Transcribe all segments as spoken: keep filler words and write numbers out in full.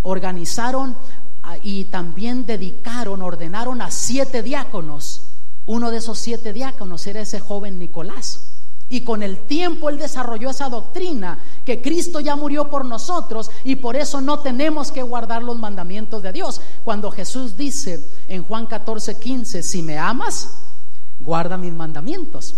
organizaron y también dedicaron, ordenaron a siete diáconos. Uno de esos siete diáconos era ese joven Nicolás. Y con el tiempo él desarrolló esa doctrina que Cristo ya murió por nosotros y por eso no tenemos que guardar los mandamientos de Dios. Cuando Jesús dice en Juan catorce quince: si me amas, guarda mis mandamientos.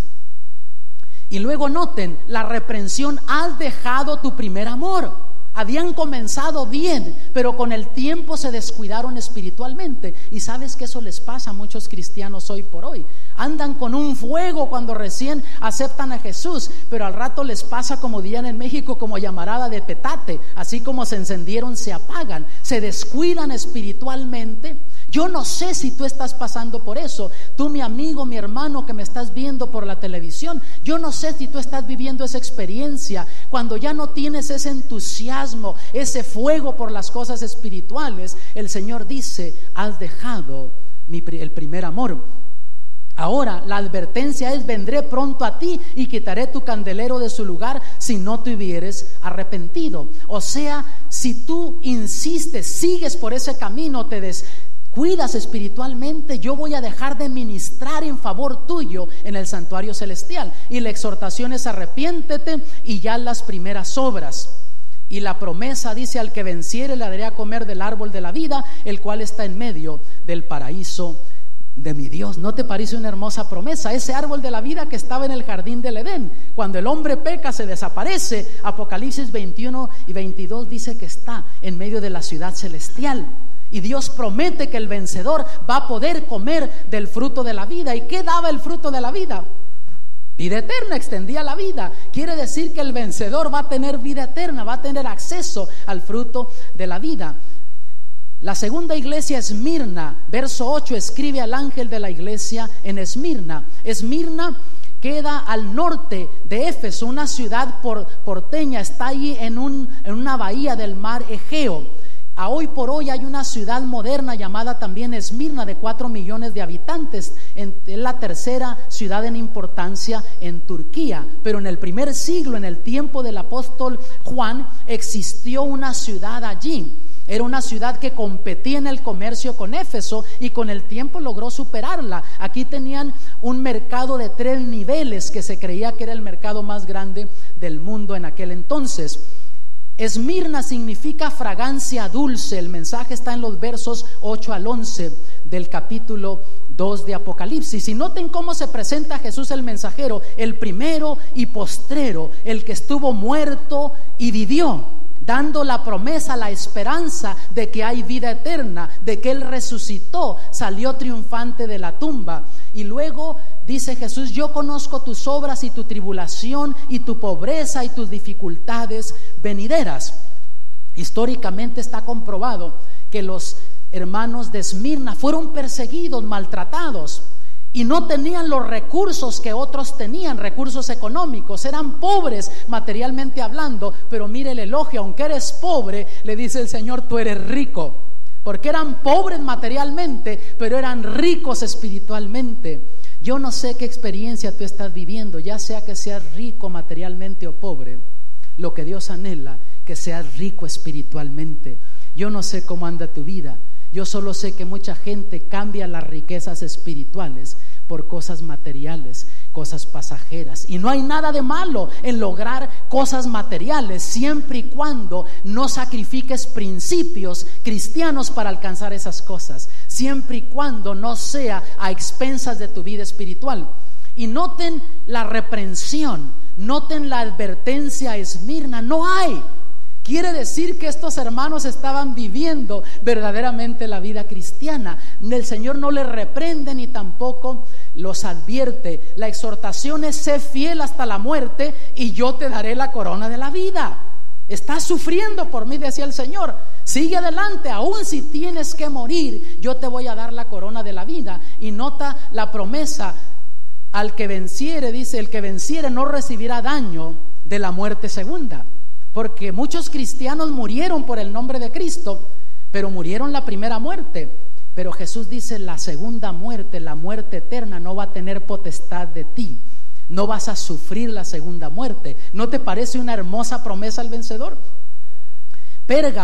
Y luego noten la reprensión: has dejado tu primer amor. Habían comenzado bien, pero con el tiempo se descuidaron espiritualmente. Y sabes que eso les pasa a muchos cristianos hoy por hoy. Andan con un fuego cuando recién aceptan a Jesús, pero al rato les pasa, como dirían en México, como llamarada de petate. Así como se encendieron, se apagan, se descuidan espiritualmente. Yo no sé si tú estás pasando por eso. Tú, mi amigo, mi hermano que me estás viendo por la televisión, yo no sé si tú estás viviendo esa experiencia cuando ya no tienes ese entusiasmo, ese fuego por las cosas espirituales. El Señor dice: has dejado mi, el primer amor. Ahora la advertencia es: vendré pronto a ti y quitaré tu candelero de su lugar si no te hubieres arrepentido. O sea, si tú insistes, sigues por ese camino, te des cuidas espiritualmente, yo voy a dejar de ministrar en favor tuyo en el santuario celestial. Y la exhortación es: arrepiéntete y ya las primeras obras. Y la promesa dice: al que venciere le daré a comer del árbol de la vida, el cual está en medio del paraíso de mi Dios. ¿No te parece una hermosa promesa? Ese árbol de la vida que estaba en el jardín del Edén, cuando el hombre peca se desaparece. Apocalipsis veintiuno y veintidós dice que está en medio de la ciudad celestial. Y Dios promete que el vencedor va a poder comer del fruto de la vida. ¿Y qué daba el fruto de la vida? Vida eterna, extendía la vida. Quiere decir que el vencedor va a tener vida eterna, va a tener acceso al fruto de la vida. La segunda iglesia, Esmirna, verso ocho, escribe al ángel de la iglesia en Esmirna. Esmirna queda al norte de Éfeso, una ciudad por, porteña, está allí en, un, en una bahía del mar Egeo. A hoy por hoy hay una ciudad moderna llamada también Esmirna, de cuatro millones de habitantes. Es la tercera ciudad en importancia en Turquía. Pero en el primer siglo, en el tiempo del apóstol Juan, existió una ciudad allí. Era una ciudad que competía en el comercio con Éfeso y con el tiempo logró superarla. Aquí tenían un mercado de tres niveles que se creía que era el mercado más grande del mundo en aquel entonces. Esmirna significa fragancia dulce. El mensaje está en los versos ocho al once del capítulo dos de Apocalipsis. Y noten cómo se presenta Jesús el mensajero: el primero y postrero, el que estuvo muerto y vivió, dando la promesa, la esperanza de que hay vida eterna, de que Él resucitó, salió triunfante de la tumba. Y luego dice Jesús: yo conozco tus obras y tu tribulación y tu pobreza y tus dificultades venideras. Históricamente está comprobado que los hermanos de Esmirna fueron perseguidos, maltratados, y no tenían los recursos que otros tenían, recursos económicos. Eran pobres materialmente hablando, pero mire el elogio: aunque eres pobre, le dice el Señor, tú eres rico. Porque eran pobres materialmente, pero eran ricos espiritualmente. Yo no sé qué experiencia tú estás viviendo, ya sea que seas rico materialmente o pobre. Lo que Dios anhela, que seas rico espiritualmente. Yo no sé cómo anda tu vida. Yo solo sé que mucha gente cambia las riquezas espirituales por cosas materiales, cosas pasajeras. Y no hay nada de malo en lograr cosas materiales, siempre y cuando no sacrifiques principios cristianos para alcanzar esas cosas, siempre y cuando no sea a expensas de tu vida espiritual. Y noten la reprensión, noten la advertencia a Esmirna: no hay. Quiere decir que estos hermanos estaban viviendo verdaderamente la vida cristiana. El Señor no les reprende ni tampoco los advierte. La exhortación es: sé fiel hasta la muerte y yo te daré la corona de la vida. Estás sufriendo por mí, decía el Señor. Sigue adelante, aun si tienes que morir, yo te voy a dar la corona de la vida. Y nota la promesa: al que venciere, dice, el que venciere no recibirá daño de la muerte segunda. Porque muchos cristianos murieron por el nombre de Cristo, pero murieron la primera muerte. Pero Jesús dice: la segunda muerte, la muerte eterna, no va a tener potestad de ti. No vas a sufrir la segunda muerte. ¿No te parece una hermosa promesa al vencedor? Pérgamo